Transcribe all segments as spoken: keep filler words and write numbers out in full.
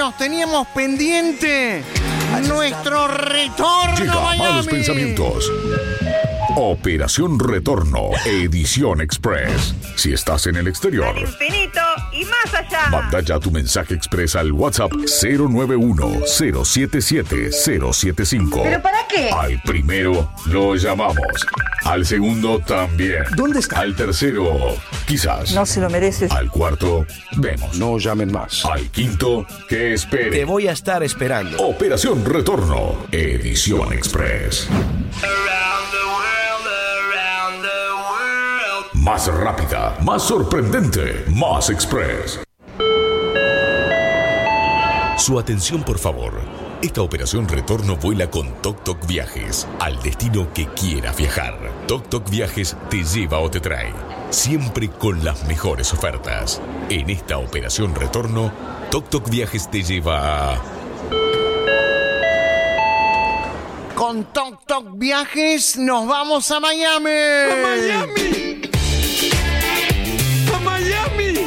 años teníamos pendiente nuestro retorno Llega a Miami. Malos Pensamientos. Operación Retorno, edición express. Si estás en el exterior, Al infinito y más allá. manda ya tu mensaje express al WhatsApp cero nueve uno cero siete siete cero siete cinco. ¿Pero para qué? Al primero lo llamamos. Al segundo también. ¿Dónde está? Al tercero, quizás. No se lo mereces. Al cuarto, vemos. No llamen más. Al quinto, que espere. Te voy a estar esperando. Operación Retorno, edición express. Más rápida, más sorprendente, más express. Su atención, por favor. Esta operación Retorno vuela con Toc Toc Viajes al destino que quieras viajar. Toc Toc Viajes te lleva o te trae, siempre con las mejores ofertas. En esta operación Retorno, Toc Toc Viajes te lleva a... Con Toc Toc Viajes nos vamos a Miami. ¡A Miami! ¡A Miami!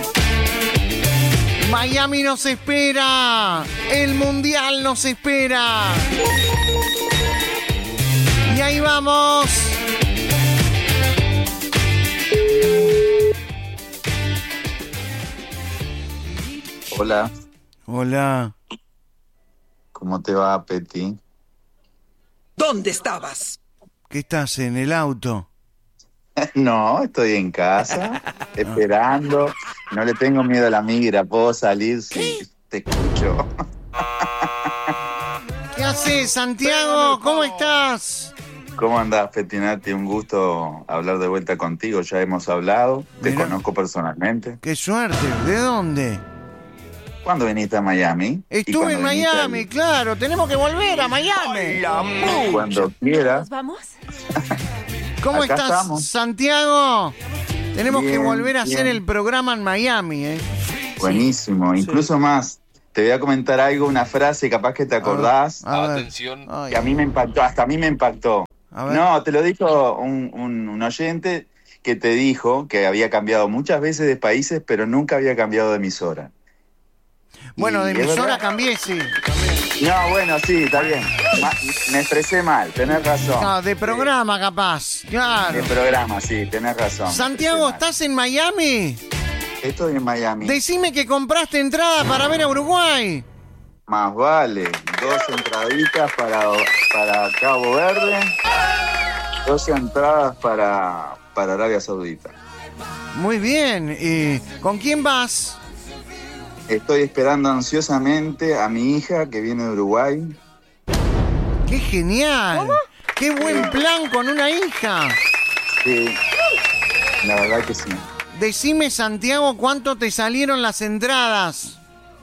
Miami nos espera. El Mundial nos espera. Y ahí vamos. Hola, Hola. ¿cómo te va, Peti? ¿Dónde estabas? ¿Qué estás en el auto? No, estoy en casa, esperando. No le tengo miedo a la migra, puedo salir si te escucho. ¿Qué haces, Santiago? ¿Cómo estás? ¿Cómo andás, Petinati? Un gusto hablar de vuelta contigo. Ya hemos hablado, te Mirá. conozco personalmente. Qué suerte. ¿De dónde? ¿Cuándo viniste a Miami? ¿Y Estuve cuándo en viniste Miami, al- claro. Tenemos que volver a Miami. Cuando quieras. ¿Vamos? ¿Cómo Acá estás, estamos. Santiago? Tenemos que Bien, volver a bien. hacer el programa en Miami, ¿eh? Buenísimo, incluso más. Te voy a comentar algo, una frase, capaz que te acordás, A ver. Atención. Ay, que a mí me impactó, hasta a mí me impactó. a ver. No, te lo dijo un, un, un oyente que te dijo que había cambiado muchas veces de países, pero nunca había cambiado de emisora. Bueno, de Y es emisora verdad. cambié, sí. No, bueno, sí, está bien. Ma- me expresé mal, tenés razón. No, de programa capaz. Claro. De programa, sí, tenés razón. me Santiago, expresé ¿estás en Miami? mal. Estoy en Miami. Decime que compraste entrada para ver a Uruguay. Más vale, dos entraditas para, para Cabo Verde, dos entradas para, para Arabia Saudita. Muy bien. ¿Y con quién vas? Estoy esperando ansiosamente a mi hija que viene de Uruguay. ¡Qué genial! ¡Qué buen plan con una hija! Sí, la verdad que sí. Decime, Santiago, ¿cuánto te salieron las entradas?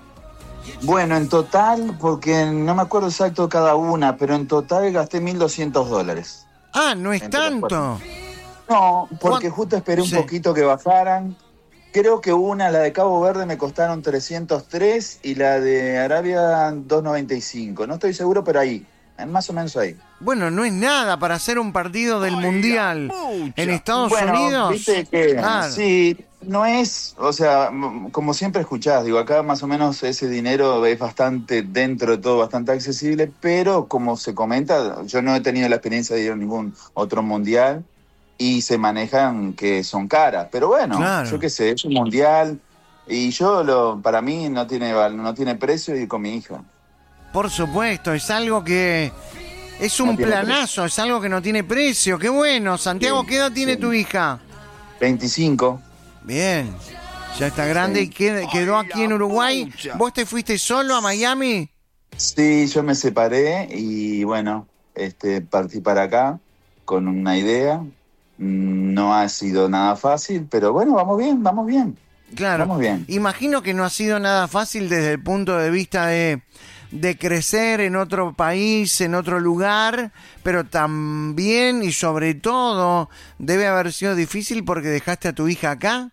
Bueno, en total, porque no me acuerdo exacto cada una, pero en total gasté mil doscientos dólares. Ah, no es Entre las tanto. No, porque ¿Cuán- justo esperé un Sí. poquito que bajaran. Creo que una, la de Cabo Verde, me costaron trescientos tres y la de Arabia doscientos noventa y cinco. No estoy seguro, pero ahí, más o menos ahí. Bueno, no es nada para hacer un partido del Mundial en Estados bueno, Unidos. viste que Claro. sí, no es, o sea, m- como siempre escuchás, digo, acá más o menos ese dinero es bastante, dentro de todo, bastante accesible, pero como se comenta, yo no he tenido la experiencia de ir a ningún otro mundial y se manejan que son caras, pero bueno, Claro. yo qué sé, es un mundial y yo, lo para mí, no tiene, val- no tiene precio ir con mi hija. Por supuesto, es algo que es un No tiene planazo, es algo que no tiene precio. Qué bueno. Santiago, Sí, ¿qué edad tiene sí. tu hija? veinticinco. Bien. Ya está grande Sí. y qued- quedó aquí en Uruguay. ¿Vos te fuiste solo a Miami? Sí, yo me separé y bueno, este, partí para acá con una idea. Mm, No ha sido nada fácil, pero bueno, vamos bien, vamos bien. Claro. Vamos bien. Imagino que no ha sido nada fácil desde el punto de vista de, de crecer en otro país, en otro lugar, pero también y sobre todo debe haber sido difícil porque dejaste a tu hija acá.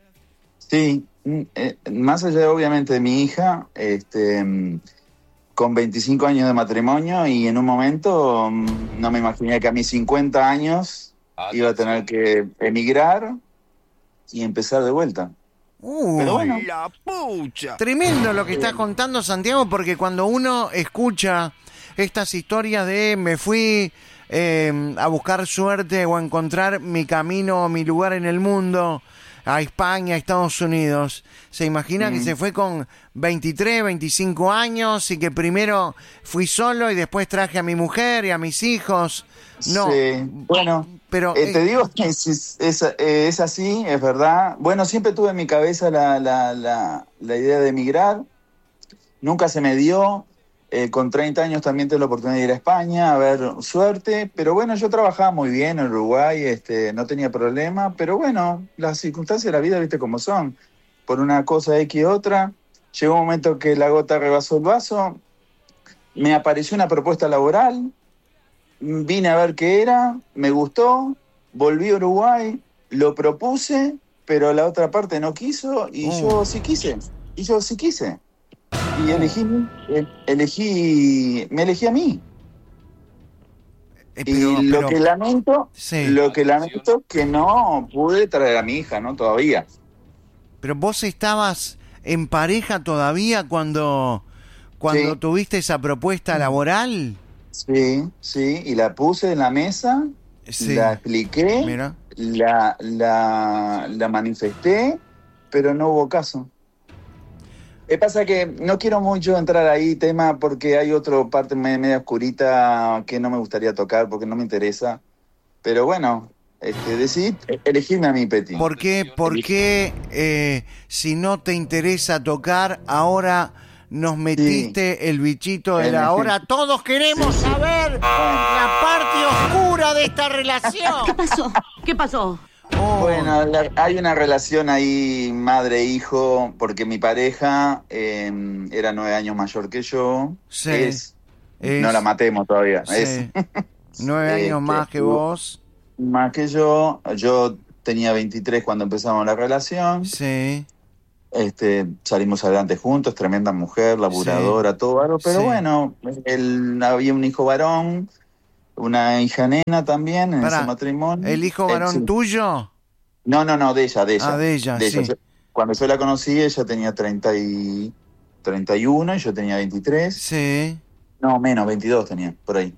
Sí, mm, eh, más allá de, obviamente de mi hija, este, mm, con veinticinco años de matrimonio y en un momento mm, no me imaginé que a mis cincuenta años iba a tener que emigrar y empezar de vuelta. Uh, Pero bueno. La pucha. Tremendo lo que estás contando, Santiago, porque cuando uno escucha estas historias de me fui eh, a buscar suerte o a encontrar mi camino o mi lugar en el mundo, a España, a Estados Unidos, se imagina mm. que se fue con veintitrés, veinticinco años y que primero fui solo y después traje a mi mujer y a mis hijos. No, sí. Bueno, pero eh, te eh, digo que es, es, es, es así, es verdad. Bueno, siempre tuve en mi cabeza la, la, la, la idea de emigrar. Nunca se me dio. Eh, con treinta años también tuve la oportunidad de ir a España a ver suerte. Pero bueno, yo trabajaba muy bien en Uruguay, este, no tenía problema. Pero bueno, las circunstancias de la vida, viste cómo son. Por una cosa X y otra. Llegó un momento que la gota rebasó el vaso. Me apareció una propuesta laboral. Vine a ver qué era, me gustó, volví a Uruguay, lo propuse, pero la otra parte no quiso y oh. yo sí quise, y yo sí quise. Y elegí, elegí, me elegí a mí. Eh, pero, y lo pero, que lamento, sí. lo que lamento que no pude traer a mi hija, ¿no? Todavía. Pero vos estabas en pareja todavía cuando, cuando sí. tuviste esa propuesta laboral. Sí, sí, y la puse en la mesa, sí. la expliqué, Mira. La, la, la manifesté, pero no hubo caso. Lo que pasa que no quiero mucho entrar ahí, tema, porque hay otra parte media oscurita que no me gustaría tocar porque no me interesa. Pero bueno, este, decidí elegirme a mí, Peti. ¿Por qué, por qué eh, si no te interesa tocar, ahora nos metiste sí. el bichito de la hora? Todos queremos sí, sí. saber la parte oscura de esta relación. ¿Qué pasó? ¿Qué pasó? Oh. Bueno, la, hay una relación ahí madre-hijo, porque mi pareja eh, era nueve años mayor que yo. Sí. Es, es, no la matemos todavía. Sí. Es, nueve años este, más que vos. Más que yo. Yo tenía veintitrés cuando empezamos la relación. Sí. Este, salimos adelante juntos, tremenda mujer, laburadora, sí. todo varón, pero sí. bueno, él, había un hijo varón, una hija nena también en Pará, ese matrimonio. ¿El hijo varón él, sí. tuyo? No, no, no, de ella, de ella. Ah, de ella, de sí. ella. Cuando yo la conocí, ella tenía treinta y, treinta y uno y yo tenía veintitrés. Sí. No, menos, veintidós tenía, por ahí.